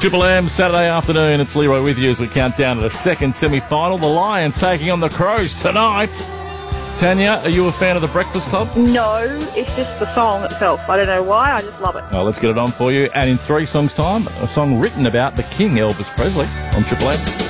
Triple M, Saturday afternoon. It's Leroy with you as we count down to the second semi-final. The Lions taking on the Crows tonight. Tanya, are you a fan of The Breakfast Club? No, it's just the song itself. I don't know why, I just love it. Well, let's get it on for you. And in 3 songs' time, a song written about the King, Elvis Presley, on Triple M.